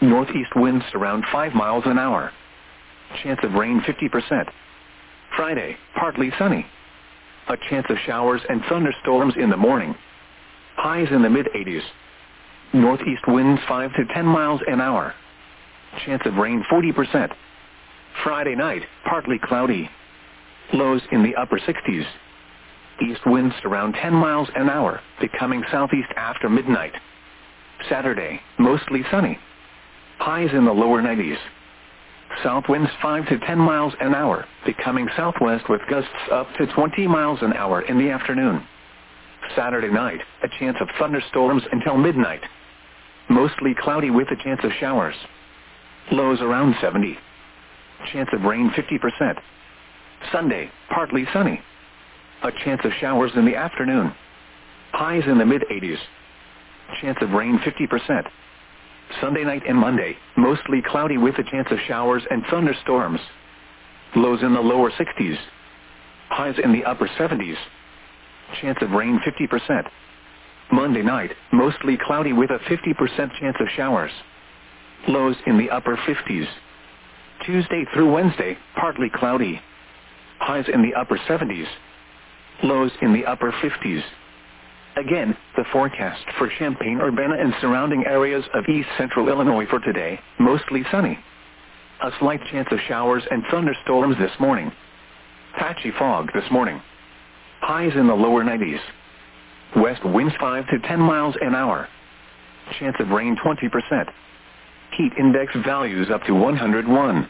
Northeast winds around 5 miles an hour. Chance of rain 50%. Friday, partly sunny. A chance of showers and thunderstorms in the morning. Highs in the mid-80s. Northeast winds 5 to 10 miles an hour. Chance of rain 40%. Friday night, partly cloudy. Lows in the upper 60s. East winds around 10 miles an hour, becoming southeast after midnight. Saturday, mostly sunny. Highs in the lower 90s. South winds 5 to 10 miles an hour, becoming southwest with gusts up to 20 miles an hour in the afternoon. Saturday night, a chance of thunderstorms until midnight. Mostly cloudy with a chance of showers. Lows around 70. Chance of rain 50%. Sunday, partly sunny. A chance of showers in the afternoon. Highs in the mid-80s. Chance of rain 50%. Sunday night and Monday, mostly cloudy with a chance of showers and thunderstorms. Lows in the lower 60s. Highs in the upper 70s. Chance of rain 50%. Monday night, mostly cloudy with a 50% chance of showers. Lows in the upper 50s. Tuesday through Wednesday, partly cloudy. Highs in the upper 70s. Lows in the upper 50s. Again, the forecast for Champaign-Urbana and surrounding areas of east central Illinois for today, mostly sunny. A slight chance of showers and thunderstorms this morning. Patchy fog this morning. Highs in the lower 90s. West winds 5 to 10 miles an hour. Chance of rain 20%. Heat index values up to 101.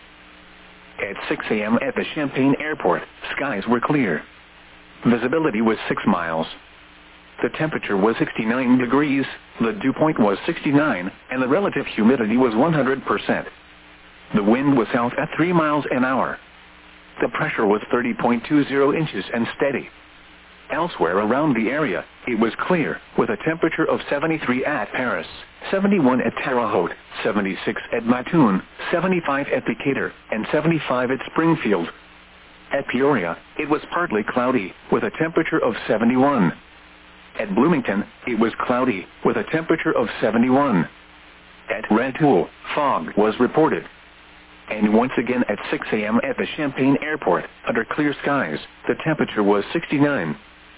At 6 a.m. at the Champaign Airport, skies were clear. Visibility was 6 miles. The temperature was 69 degrees, the dew point was 69, and the relative humidity was 100%. The wind was south at 3 miles an hour. The pressure was 30.20 inches and steady. Elsewhere around the area, it was clear, with a temperature of 73 at Paris, 71 at Terre Haute, 76 at Mattoon, 75 at Decatur, and 75 at Springfield. At Peoria, it was partly cloudy, with a temperature of 71. At Bloomington, it was cloudy, with a temperature of 71. At Rantoul, fog was reported. And once again at 6 a.m. at the Champaign Airport, under clear skies, the temperature was 69.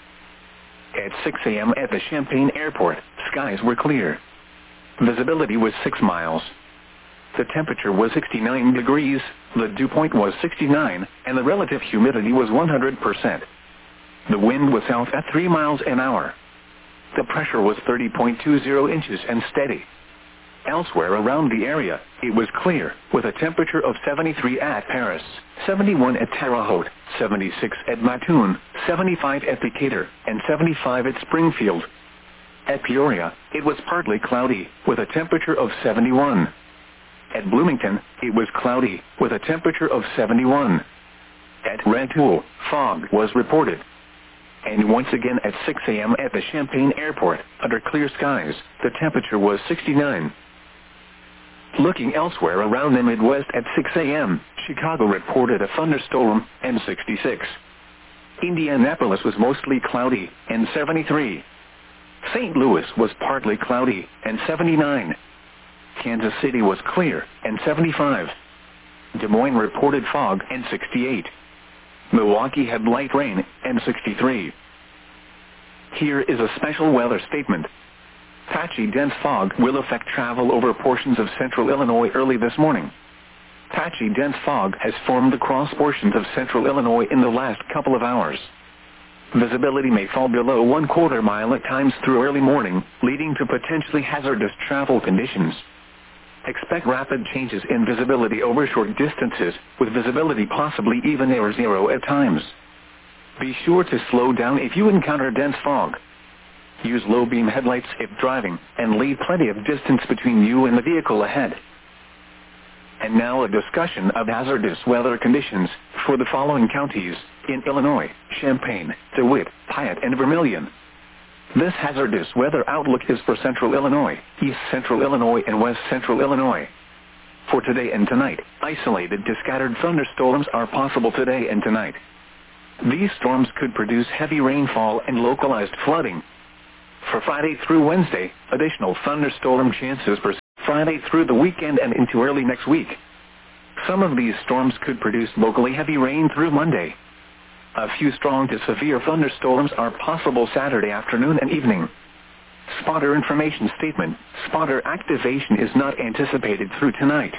At 6 a.m. at the Champaign Airport, skies were clear. Visibility was 6 miles. The temperature was 69 degrees, the dew point was 69, and the relative humidity was 100%. The wind was south at 3 miles an hour. The pressure was 30.20 inches and steady. Elsewhere around the area, it was clear, with a temperature of 73 at Paris, 71 at Terre Haute, 76 at Mattoon, 75 at Decatur, and 75 at Springfield. At Peoria, it was partly cloudy, with a temperature of 71. At Bloomington, it was cloudy, with a temperature of 71. At Rantoul, fog was reported. And once again at 6 a.m. at the Champaign Airport, under clear skies, the temperature was 69. Looking elsewhere around the Midwest at 6 a.m., Chicago reported a thunderstorm, and 66. Indianapolis was mostly cloudy, and 73. St. Louis was partly cloudy, and 79. Kansas City was clear, and 75. Des Moines reported fog, and 68. Milwaukee had light rain, and 63. Here is a special weather statement. Patchy dense fog will affect travel over portions of central Illinois early this morning. Patchy dense fog has formed across portions of central Illinois in the last couple of hours. Visibility may fall below 1/4 mile at times through early morning, leading to potentially hazardous travel conditions. Expect rapid changes in visibility over short distances, with visibility possibly even near zero at times. Be sure to slow down if you encounter dense fog. Use low-beam headlights if driving, and leave plenty of distance between you and the vehicle ahead. And now a discussion of hazardous weather conditions for the following counties in Illinois: Champaign, DeWitt, Piatt, and Vermilion. This hazardous weather outlook is for central Illinois, east central Illinois, and west central Illinois. For today and tonight, isolated to scattered thunderstorms are possible today and tonight. These storms could produce heavy rainfall and localized flooding. For Friday through Wednesday, additional thunderstorm chances persist. Friday through the weekend and into early next week. Some of these storms could produce locally heavy rain through Monday. A few strong to severe thunderstorms are possible Saturday afternoon and evening. Spotter information statement. Spotter activation is not anticipated through tonight.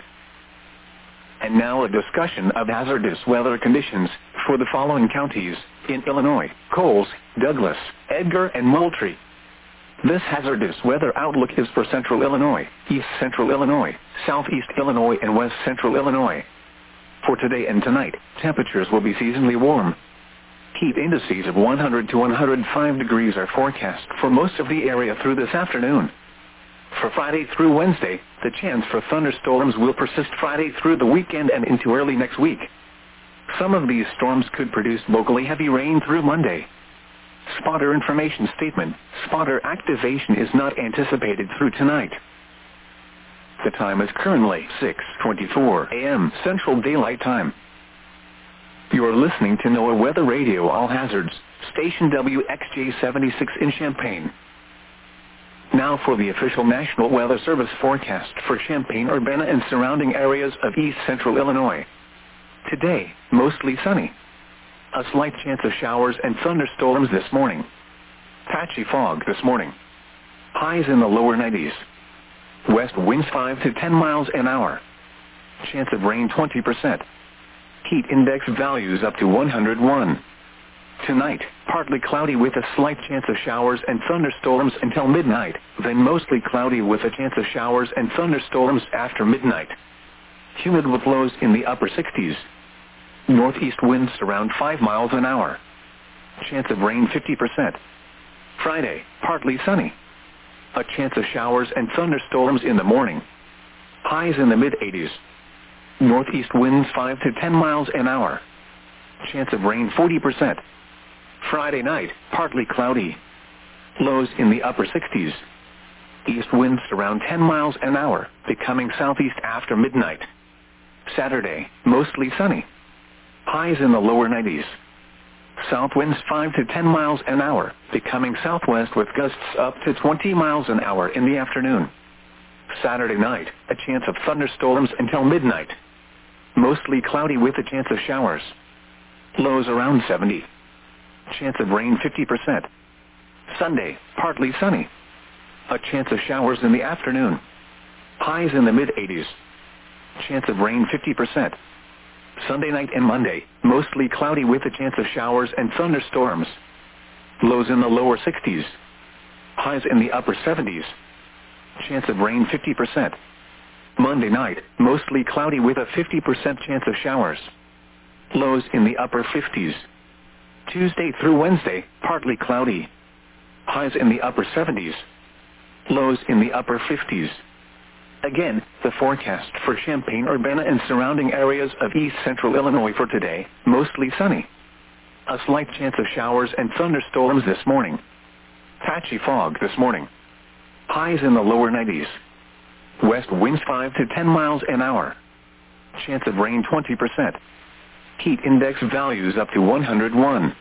And now a discussion of hazardous weather conditions for the following counties in Illinois: Coles, Douglas, Edgar, and Moultrie. This hazardous weather outlook is for Central Illinois, East Central Illinois, Southeast Illinois, and West Central Illinois. For today and tonight, temperatures will be seasonally warm. Heat indices of 100 to 105 degrees are forecast for most of the area through this afternoon. For Friday through Wednesday, the chance for thunderstorms will persist Friday through the weekend and into early next week. Some of these storms could produce locally heavy rain through Monday. Spotter information statement. Spotter activation is not anticipated through tonight. The time is currently 6:24 a.m. Central Daylight Time. You are listening to NOAA Weather Radio All Hazards, station WXJ-76 in Champaign. Now for the official National Weather Service forecast for Champaign-Urbana and surrounding areas of East Central Illinois. Today, mostly sunny. A slight chance of showers and thunderstorms this morning. Patchy fog this morning. Highs in the lower 90s. West winds 5 to 10 miles an hour. Chance of rain 20%. Heat index values up to 101. Tonight, partly cloudy with a slight chance of showers and thunderstorms until midnight, then mostly cloudy with a chance of showers and thunderstorms after midnight. Humid with lows in the upper 60s. Northeast winds around 5 miles an hour. Chance of rain 50%. Friday, partly sunny. A chance of showers and thunderstorms in the morning. Highs in the mid-80s. Northeast winds 5 to 10 miles an hour. Chance of rain 40%. Friday night, partly cloudy. Lows in the upper 60s. East winds around 10 miles an hour, becoming southeast after midnight. Saturday, mostly sunny. Highs in the lower 90s. South winds 5 to 10 miles an hour, becoming southwest with gusts up to 20 miles an hour in the afternoon. Saturday night, a chance of thunderstorms until midnight. Mostly cloudy with a chance of showers. Lows around 70. Chance of rain 50%. Sunday, partly sunny. A chance of showers in the afternoon. Highs in the mid-80s. Chance of rain 50%. Sunday night and Monday, mostly cloudy with a chance of showers and thunderstorms. Lows in the lower 60s. Highs in the upper 70s. Chance of rain 50%. Monday night, mostly cloudy with a 50% chance of showers. Lows in the upper 50s. Tuesday through Wednesday, partly cloudy. Highs in the upper 70s. Lows in the upper 50s. Again, the forecast for Champaign-Urbana and surrounding areas of East Central Illinois for today, mostly sunny. A slight chance of showers and thunderstorms this morning. Patchy fog this morning. Highs in the lower 90s. West winds 5 to 10 miles an hour. Chance of rain 20%. Heat index values up to 101.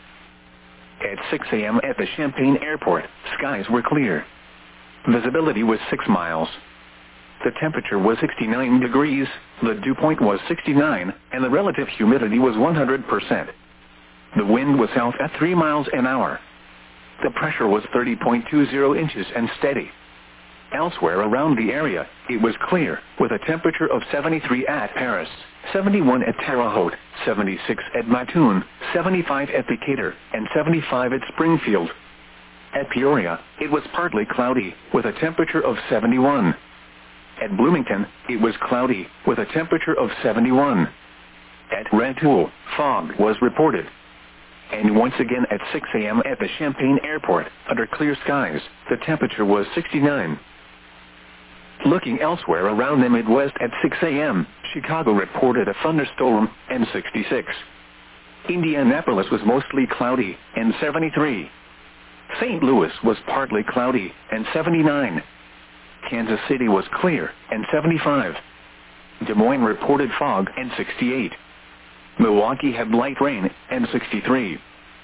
At 6 a.m. at the Champaign Airport, skies were clear. Visibility was 6 miles. The temperature was 69 degrees, the dew point was 69, and the relative humidity was 100%. The wind was south at 3 miles an hour. The pressure was 30.20 inches and steady. Elsewhere around the area, it was clear, with a temperature of 73 at Paris, 71 at Terre Haute, 76 at Mattoon, 75 at Decatur, and 75 at Springfield. At Peoria, it was partly cloudy, with a temperature of 71. At Bloomington, it was cloudy, with a temperature of 71. At Rantoul, fog was reported. And once again at 6 a.m. at the Champaign Airport, under clear skies, the temperature was 69. Looking elsewhere around the Midwest at 6 a.m., Chicago reported a thunderstorm, and 66. Indianapolis was mostly cloudy, and 73. St. Louis was partly cloudy, and 79. Kansas City was clear, and 75. Des Moines reported fog, and 68. Milwaukee had light rain, and 63.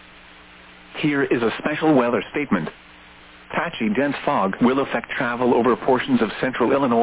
Here is a special weather statement. Patchy dense fog will affect travel over portions of central Illinois